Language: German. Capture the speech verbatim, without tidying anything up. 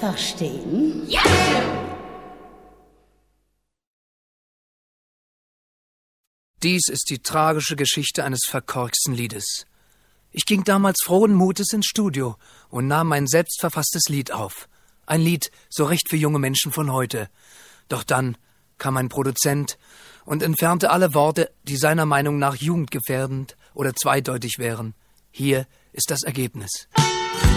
verstehen? Ja! Dies ist die tragische Geschichte eines verkorksten Liedes. Ich ging damals frohen Mutes ins Studio und nahm mein selbstverfasstes Lied auf. Ein Lied so recht für junge Menschen von heute. Doch dann kam ein Produzent und entfernte alle Worte, die seiner Meinung nach jugendgefährdend oder zweideutig wären. Hier ist das Ergebnis.